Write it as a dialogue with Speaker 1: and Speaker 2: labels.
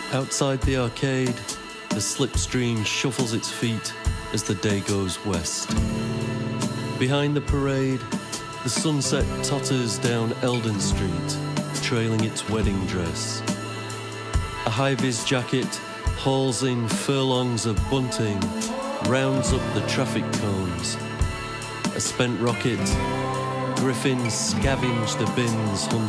Speaker 1: Outside the arcade, the slipstream shuffles its feet as the day goes west. Behind the parade, the sunset totters down Eldon Street, trailing its wedding dress. A high-vis jacket hauls in furlongs of bunting, rounds up the traffic cones. A spent rocket, griffins scavenge the bins